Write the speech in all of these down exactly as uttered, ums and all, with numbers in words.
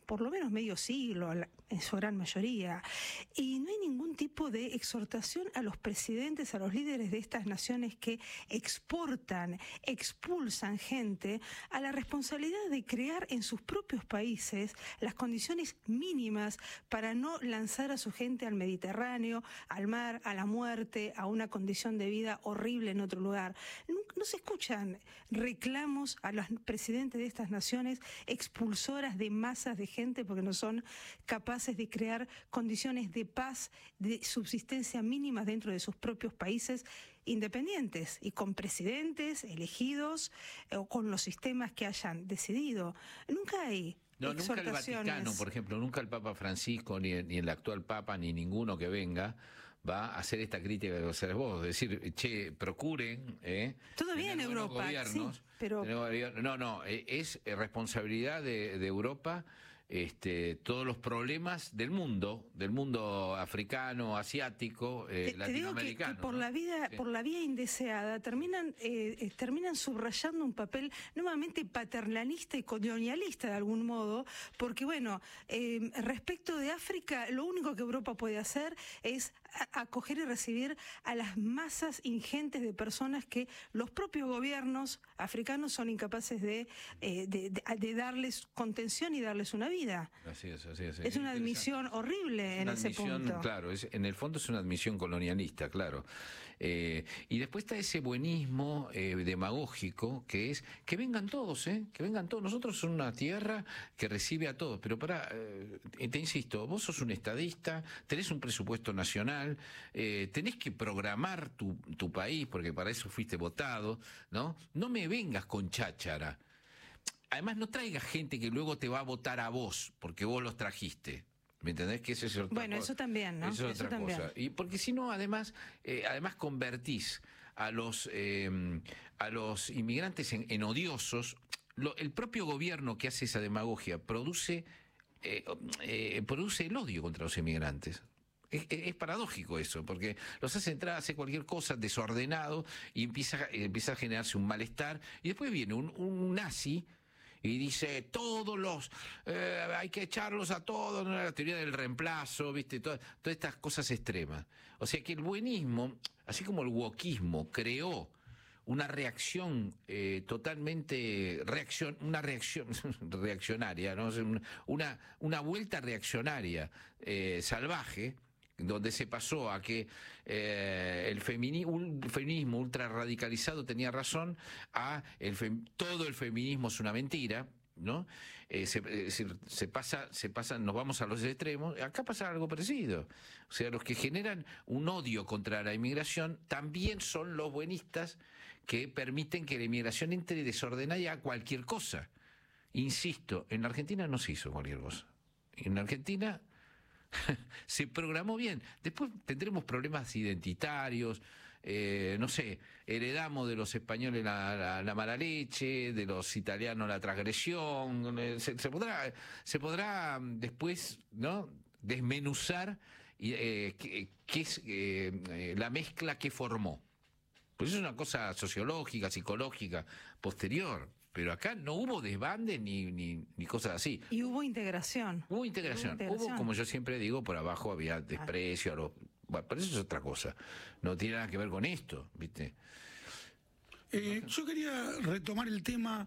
por lo menos medio siglo, en su gran mayoría, y no hay ningún tipo de exhortación a los presidentes, a los líderes de estas naciones que exportan, expulsan gente, a la responsabilidad de crear en sus propios países las condiciones mínimas para no lanzar a su gente al Mediterráneo, al mar, a la muerte, a una condición de vida horrible en otro lugar. No, no se escuchan reclamos a los presidentes de estas naciones expulsoras de masas de gente porque no son capaces de crear condiciones de paz, de subsistencia mínimas dentro de sus propios países independientes y con presidentes elegidos eh, o con los sistemas que hayan decidido. Nunca hay No, nunca el Vaticano, por ejemplo, nunca el Papa Francisco, ni, ni el actual Papa, ni ninguno que venga, va a hacer esta crítica que vas a hacer vos. Es decir, che, procuren... Eh, Todo bien en Europa, sí, pero... No, no, es responsabilidad de, de Europa... Este, todos los problemas del mundo, del mundo africano, asiático, eh, te, latinoamericano. Te digo que, que por ¿no? la vida, sí. por la vía indeseada, terminan, eh, terminan subrayando un papel nuevamente paternalista y colonialista de algún modo, porque bueno, eh, respecto de África, lo único que Europa puede hacer es acoger y recibir a las masas ingentes de personas que los propios gobiernos africanos son incapaces de, eh, de, de, de darles contención y darles una vida. Así es, así es. Es una admisión horrible en ese punto. Claro, es, en el fondo es una admisión colonialista, claro. Eh, y después está ese buenismo eh, demagógico que es que vengan todos, ¿eh? Que vengan todos. Nosotros somos una tierra que recibe a todos, pero para, eh, te insisto, vos sos un estadista, tenés un presupuesto nacional, eh, tenés que programar tu, tu país, porque para eso fuiste votado, ¿no? No me vengas con cháchara. Además, no traigas gente que luego te va a votar a vos, porque vos los trajiste. ¿Me entendés? Que eso es otra bueno, cosa. Eso también, ¿no? Eso es eso otra también. cosa. Y porque si no, además, eh, además convertís a los, eh, a los inmigrantes en, en odiosos. Lo, el propio gobierno que hace esa demagogia produce, eh, eh, produce el odio contra los inmigrantes. Es, es paradójico eso, porque los hace entrar a hacer cualquier cosa desordenado y empieza, empieza a generarse un malestar. Y después viene un, un nazi y dice, todos los, eh, hay que echarlos a todos, ¿no? La teoría del reemplazo, ¿viste? Todas, todas estas cosas extremas. O sea que el buenismo, así como el wokismo, creó una reacción eh, totalmente, reacción, una reacción reaccionaria, ¿no? Una, una vuelta reaccionaria eh, salvaje, donde se pasó a que eh, el femini, un feminismo ultra radicalizado tenía razón, a el fem, todo el feminismo es una mentira, ¿no? Eh, se, es decir, se pasa, se pasa, nos vamos a los extremos. Acá pasa algo parecido. O sea, los que generan un odio contra la inmigración también son los buenistas que permiten que la inmigración entre desordenada y a cualquier cosa. Insisto, en la Argentina no se hizo cualquier cosa. En la Argentina se programó bien. Después tendremos problemas identitarios, eh, no sé, heredamos de los españoles la, la, la mala leche, de los italianos la transgresión, eh, se, se podrá, se podrá después, ¿no?, desmenuzar eh, qué, qué es eh, la mezcla que formó. Pues es una cosa sociológica, psicológica, posterior. Pero acá no hubo desbande ni, ni, ni cosas así. Y hubo integración. Hubo integración. Hubo, integración. Hubo, como yo siempre digo, por abajo había desprecio. A los, bueno, pero eso es otra cosa. No tiene nada que ver con esto, ¿viste? Eh, yo quería retomar el tema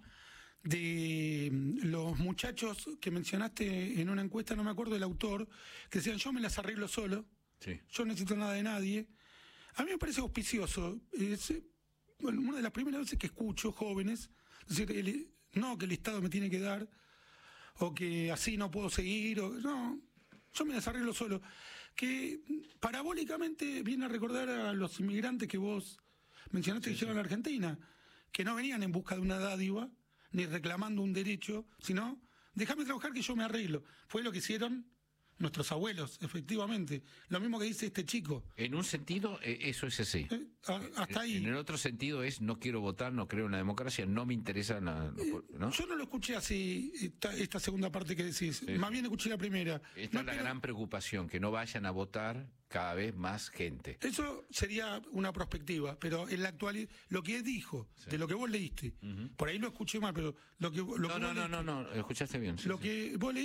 de los muchachos que mencionaste en una encuesta, no me acuerdo del autor, que decían, yo me las arreglo solo, sí. Yo no necesito nada de nadie. A mí me parece auspicioso. Es, bueno, una de las primeras veces que escucho jóvenes decir, el, no, que el Estado me tiene que dar, o que así no puedo seguir, o no, yo me las arreglo solo. Que parabólicamente viene a recordar a los inmigrantes que vos mencionaste, sí, que llegan sí. a la Argentina, que no venían en busca de una dádiva, ni reclamando un derecho, sino, déjame trabajar que yo me arreglo. Fue lo que hicieron nuestros abuelos, efectivamente. Lo mismo que dice este chico. En un sentido, eh, eso es así. Eh, hasta ahí. En el otro sentido es, no quiero votar, no creo en la democracia, no me interesa la... ¿no? Eh, yo no lo escuché así, esta, esta segunda parte que decís. Sí. Más bien escuché la primera. Esta no, es la pero... gran preocupación, que no vayan a votar cada vez más gente. Eso sería una perspectiva, pero en la actualidad, lo que él dijo, sí. de lo que vos leíste, uh-huh. por ahí lo escuché mal, pero lo que, lo no, que no, vos no, leíste, no, no, escuchaste bien. Sí, lo sí. que vos leíste,